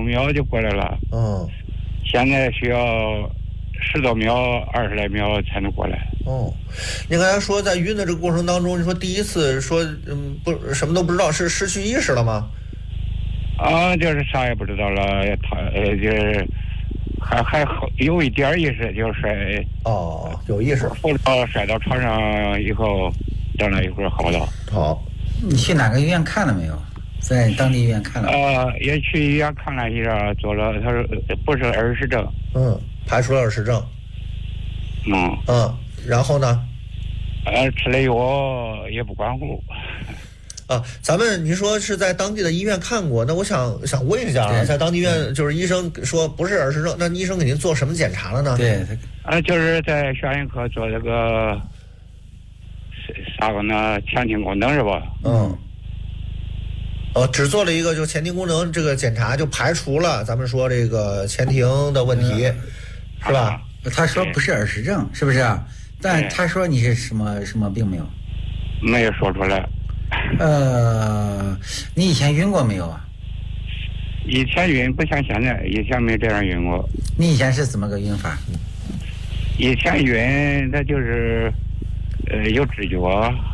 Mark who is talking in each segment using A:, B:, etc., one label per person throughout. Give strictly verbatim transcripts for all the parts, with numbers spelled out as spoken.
A: 秒就过来了。
B: 嗯，
A: 现在需要十多秒、二十来秒才能过来。
B: 哦，你刚才说在晕的这个过程当中，你说第一次说嗯不什么都不知道，是失去意识了吗？
A: 啊，就是啥也不知道了，他呃就是还还有一点意识，就摔。
B: 哦，有意识。
A: 后来摔到床上以后，等了一会儿好了。
B: 好，
C: 你去哪个医院看了没有？在当地医院看了？
A: 呃，也去医院看了一下，做了，他说不是耳石症。
B: 嗯，排除了耳石症。
A: 嗯
B: 嗯，然后呢？
A: 呃，吃了药也不管乎。
B: 啊，咱们您说是在当地的医院看过，那我想想问一下啊，在当地医院就是医生说不是耳石症，那医生给您做什么检查了呢？
C: 对，
A: 啊，就是在血液科做这个啥个呢？前庭功能是吧？
B: 嗯。哦，只做了一个就前庭功能这个检查，就排除了咱们说这个前庭的问题，嗯、是吧？
C: 他说不是耳石症，是不是啊？但他说你是什么什么病没有？
A: 没有说出来。
C: 呃，你以前晕过没有啊？
A: 以前晕不像现在，以前没这样晕过。
C: 你以前是怎么个晕法？
A: 以前晕，它就是呃有知觉，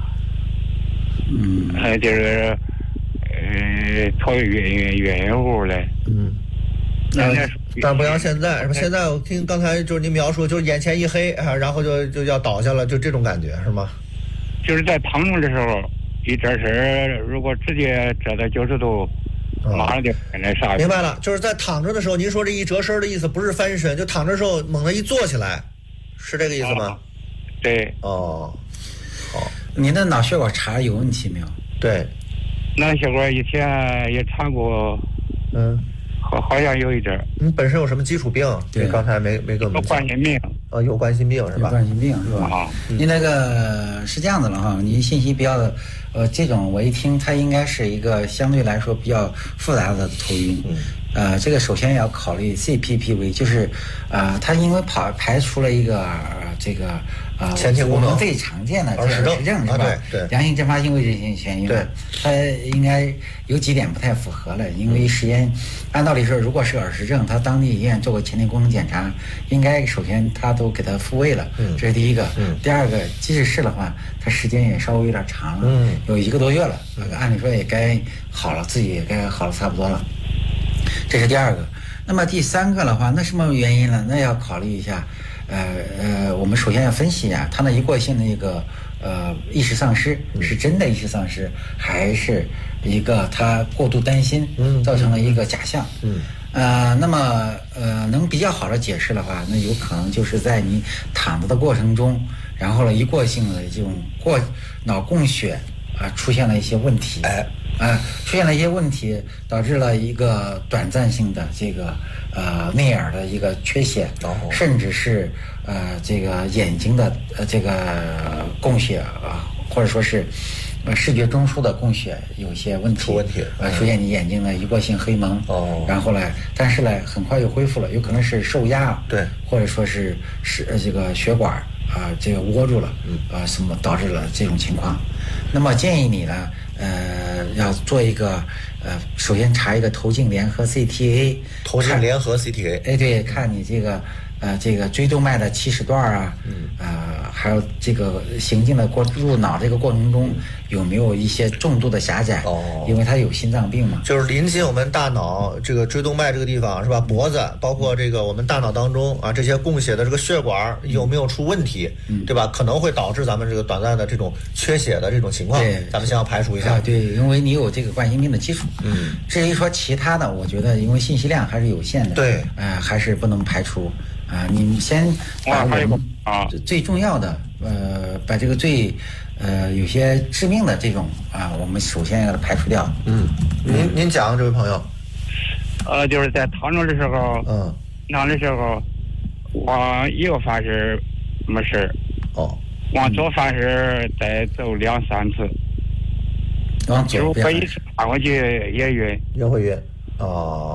C: 嗯，
A: 呃就是呃头晕晕晕晕乎的。
B: 嗯。但但不像现在，是吧？现在我听刚才就是您描述，就是眼前一黑啊，然后就就要倒下了，就这种感觉是吗？
A: 就是在躺着的时候，一折身，如果直接折到九十度，
B: 哦、
A: 马上就跟那啥。
B: 明白了，就是在躺着的时候，您说这一折身的意思不是翻身，就躺着的时候猛地一坐起来，是这个意思吗？
A: 哦、对。
B: 哦，好。
C: 您的脑血管查有问题没有？
B: 对，
A: 脑血管以前也查过，
B: 嗯。
A: 好，好像有一阵儿。
B: 你本身有什么基础病？
C: 对，
B: 刚才没没跟我们讲。
A: 有冠心病。
B: 啊，有冠心病是吧？
C: 有冠心病是吧？
A: 啊，
C: 你那个是这样子了哈，你信息比较，呃，这种我一听，它应该是一个相对来说比较复杂的头晕。
B: 嗯。
C: 呃，这个首先要考虑 C P P V， 就是，呃，它因为跑排除了一个、呃、这个呃
B: 前庭功能
C: 我们最常见的
B: 耳石症
C: 是吧？
B: 啊、对对。
C: 良性阵发性位置性眩晕，
B: 对，
C: 它应该有几点不太符合了，因为时间，按道理说，如果是耳石症，它当地医院做过前庭功能检查，应该首先它都给它复位了，
B: 嗯，
C: 这是第一个。
B: 嗯。
C: 第二个，即使是的话，它时间也稍微有点长了，
B: 嗯，
C: 有一个多月了，嗯、按理说也该好了，自己也该好了差不多了。这是第二个。那么第三个的话，那什么原因呢？那要考虑一下，呃呃，我们首先要分析啊，它那一过性的一个呃意识丧失是真的意识丧失，还是一个他过度担心造成了一个假象？
B: 嗯，
C: 呃，那么呃，能比较好的解释的话，那有可能就是在你躺着的过程中，然后呢，一过性的这种过脑供血啊、呃、出现了一些问题。
B: 哎。
C: 啊，出现了一些问题，导致了一个短暂性的这个呃内耳的一个缺血，
B: 哦、
C: 甚至是呃这个眼睛的呃这个供血啊，或者说是呃视觉中枢的供血有些问题，
B: 出问题，
C: 呃出现你眼睛的一过性黑蒙，
B: 哦，
C: 然后呢，但是呢很快又恢复了，有可能是受压，
B: 对，
C: 或者说是是呃这个血管啊、呃、这个窝住了，
B: 嗯
C: 啊、呃、什么导致了这种情况，那么建议你呢。呃，要做一个呃，首先查一个头颈联合 C T A，
B: 头颈联合 C T A，
C: 哎，对，看你这个呃这个椎动脉的起始段啊，
B: 嗯，
C: 呃，还有这个行进的过入脑这个过程中有没有一些重度的狭窄？
B: 哦，
C: 因为他有心脏病嘛，
B: 就是临近我们大脑这个椎动脉这个地方是吧？脖子包括这个我们大脑当中啊这些供血的这个血管有没有出问题，
C: 嗯、
B: 对吧？可能会导致咱们这个短暂的这种缺血的这种情况，
C: 对，
B: 咱们先要排除一下。
C: 啊，对，因为你有这个冠心病的基础。
B: 嗯，
C: 至于说其他的，我觉得因为信息量还是有限的，
B: 对，
C: 呃，还是不能排除。啊，你先把我们
A: 啊
C: 最重要的，呃，把这个最呃有些致命的这种啊，我们首先要排除掉。
B: 嗯，您您讲，这位朋友。
A: 呃，就是在躺着的时候，
B: 嗯，
A: 躺的时候，往右翻身没事儿，
B: 哦，
A: 往左翻身再走两三次，
C: 往左边。
A: 如果一次翻过去也晕，
B: 也会晕。哦，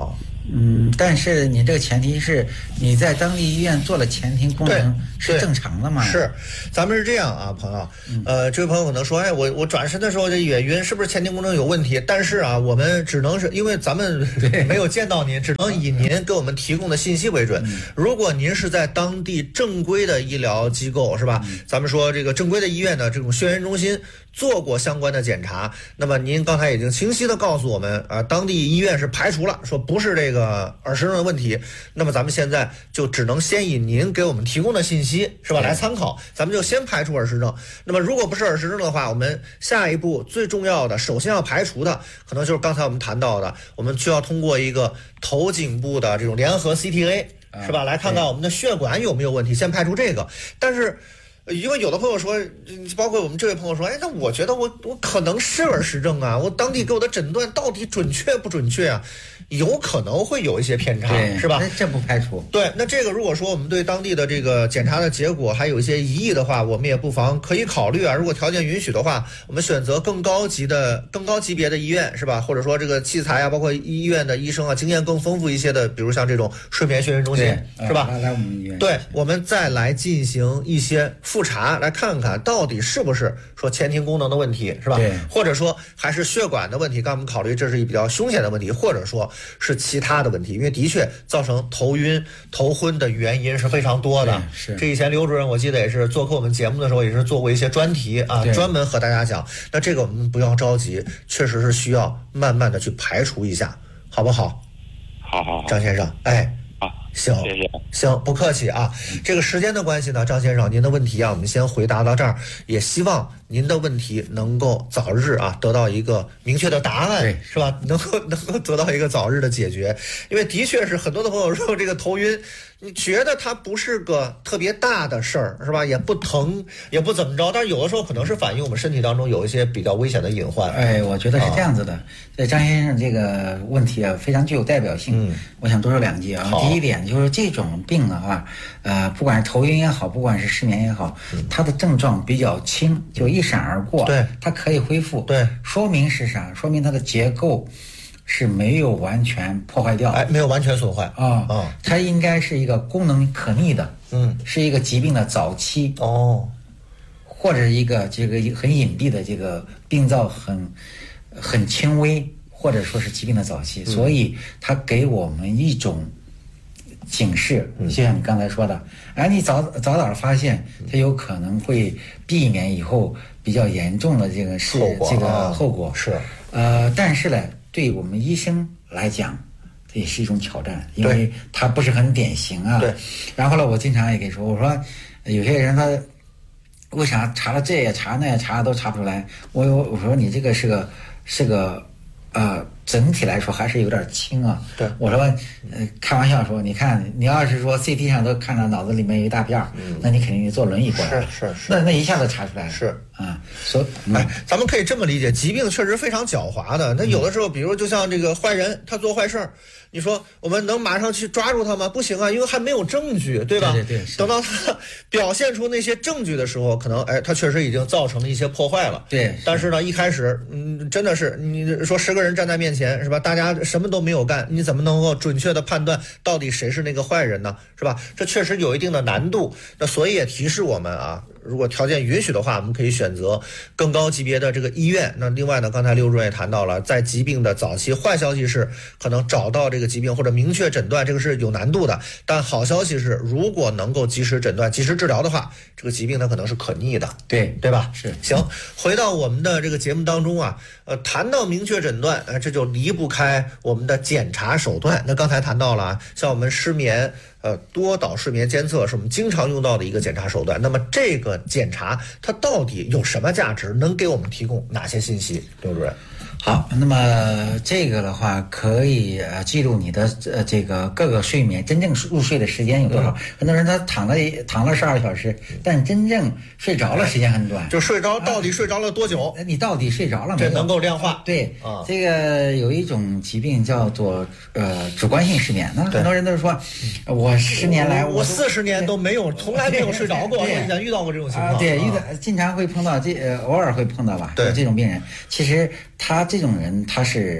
C: 嗯，但是你这个前提是你在当地医院做了前庭功能是正常的吗？
B: 是，咱们是这样啊，朋友，呃，这位朋友可能说，哎，我我转身的时候这也晕，是不是前庭功能有问题？但是啊，我们只能是因为咱们没有见到您，只能以您给我们提供的信息为准。如果您是在当地正规的医疗机构，是吧？咱们说这个正规的医院的这种血源中心做过相关的检查，那么您刚才已经清晰的告诉我们啊，当地医院是排除了，说不是这个耳石症的问题。那么咱们现在就只能先以您给我们提供的信息，是吧，来参考，咱们就先排除耳石症。那么如果不是耳石症的话，我们下一步最重要的，首先要排除的，可能就是刚才我们谈到的，我们需要通过一个头颈部的这种联合 C T A， 是吧，来看看我们的血管有没有问题，先排除这个。但是因为有的朋友说，包括我们这位朋友说，哎，那我觉得我我可能是耳石症啊，我当地给我的诊断到底准确不准确啊？有可能会有一些偏差，是吧？
C: 这不排除。
B: 对，那这个如果说我们对当地的这个检查的结果还有一些疑义的话，我们也不妨可以考虑啊，如果条件允许的话，我们选择更高级的、更高级别的医院，是吧？或者说这个器材啊，包括医院的医生啊，经验更丰富一些的，比如像这种睡眠训练中心，是吧？
C: 来我们医院，
B: 对，我们再来进行一些复查，来看看到底是不是说前庭功能的问题，是吧？
C: 对，
B: 或者说还是血管的问题，刚才我们考虑这是一比较凶险的问题，或者说是其他的问题，因为的确造成头晕头昏的原因是非常多的。
C: 是，
B: 这以前刘主任我记得也是做客我们节目的时候也是做过一些专题啊，专门和大家讲。那这个我们不要着急，确实是需要慢慢的去排除一下，好不好？
A: 好好好，
B: 张先生，哎。
A: 好，
B: 行，
A: 谢谢，
B: 行，不客气啊。这个时间的关系呢，张先生，您的问题啊，我们先回答到这儿，也希望您的问题能够早日啊得到一个明确的答案，是吧？能够能够得到一个早日的解决，因为的确是很多的朋友说这个头晕，你觉得它不是个特别大的事儿，是吧？也不疼，也不怎么着，但是有的时候可能是反映我们身体当中有一些比较危险的隐患。
C: 哎，我觉得是这样子的。这、啊、张先生这个问题啊，非常具有代表性。嗯，我想多说两句啊。第一点就是这种病的话，呃，不管是头晕也好，不管是失眠也好，嗯、它的症状比较轻，就一闪而过。
B: 对，
C: 它可以恢复。
B: 对，
C: 说明是啥？说明它的结构是没有完全破坏掉，
B: 哎，没有完全损坏
C: 啊啊、哦！它应该是一个功能可逆的，
B: 嗯，
C: 是一个疾病的早期
B: 哦，
C: 或者一个这个很隐蔽的这个病灶很很轻微，或者说是疾病的早期，嗯、所以它给我们一种警示，就像你刚才说的，哎，你早早早发现，它有可能会避免以后比较严重的这个是这个后果
B: 是。
C: 呃，但是呢，对我们医生来讲，这也是一种挑战，因为它不是很典型啊。
B: 对。
C: 然后呢，我经常也给说，我说有些人他为啥查了这也查那也查都查不出来？我我说你这个是个是个呃，整体来说还是有点轻啊。
B: 对。
C: 我说呃，开玩笑说，你看你要是说 C T 上都看到脑子里面有一大片儿，嗯、那你肯定得坐轮椅过来。
B: 是是是。
C: 那那一下子查出来了。
B: 是。
C: 啊，所以、
B: 嗯、哎，咱们可以这么理解，疾病确实非常狡猾的。那有的时候，比如就像这个坏人，他做坏事儿，你说我们能马上去抓住他吗？不行啊，因为还没有证据，对吧？
C: 对对对。
B: 等到他表现出那些证据的时候，可能哎，他确实已经造成了一些破坏了。
C: 对。
B: 但是呢，一开始，嗯，真的是你说十个人站在面前，是吧？大家什么都没有干，你怎么能够准确的判断到底谁是那个坏人呢？是吧？这确实有一定的难度。那所以也提示我们啊。如果条件允许的话，我们可以选择更高级别的这个医院。那另外呢，刚才刘主任也谈到了，在疾病的早期，坏消息是可能找到这个疾病或者明确诊断，这个是有难度的。但好消息是，如果能够及时诊断、及时治疗的话，这个疾病它可能是可逆的。
C: 对，
B: 对吧？
C: 是。
B: 行，回到我们的这个节目当中啊，呃，谈到明确诊断，呃，这就离不开我们的检查手段。那刚才谈到了啊，像我们失眠。呃，多导睡眠监测是我们经常用到的一个检查手段。那么这个检查它到底有什么价值？能给我们提供哪些信息？刘主任。
C: 好，那么这个的话可以呃记录你的呃这个各个睡眠真正入睡的时间有多少。嗯、很多人他躺了躺了十二小时，但真正睡着了时间很短。
B: 就睡着到底睡着了多久？
C: 啊、你到底睡着了没有？
B: 这能够量化。
C: 对，啊、这个有一种疾病叫做呃主观性失眠。那很多人都说，我十年来
B: 我四十年都没有从来没有睡着过，我以前遇到过这种情况。
C: 啊、对，遇到经常会碰到这呃偶尔会碰到吧？
B: 对，
C: 这种病人其实他。这种人他是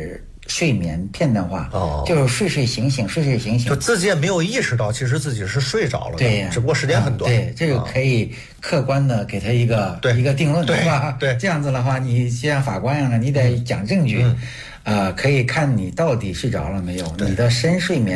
C: 睡眠片段化，
B: 哦，
C: 就是睡睡醒醒，睡睡醒醒，
B: 就自己也没有意识到，其实自己是睡着了的，
C: 对呀，
B: 只不过时间很短。
C: 啊、对，这个可以客观的给他一个、
B: 嗯、
C: 一个定论，
B: 对
C: 吧？
B: 对，
C: 这样子的话，你像法官一样的，你得讲证据，
B: 嗯，
C: 呃，可以看你到底睡着了没有，你的深睡眠。